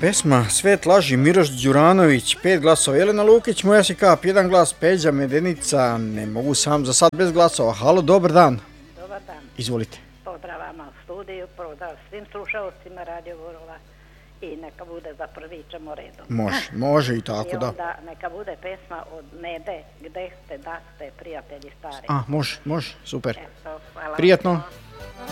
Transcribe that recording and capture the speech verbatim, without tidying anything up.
pesma Svet laži Miroš Đuranović, pet glasova. Jelena Lukić, Moja si kap, jedan glas. Peđa Medenica, ne mogu sam za sad bez glasova. Halo, dobar dan. Dobar dan. Izvolite. Pozdrav vama u studiju, pozdrav svim slušalcima Radio Borova i neka bude za prvi ćemo redom. Može, može i tako, I da. onda neka bude pesma od Nede, Gde ste, da ste, prijatelji stari. A, može, može, super. Eto, hvala. Prijatno.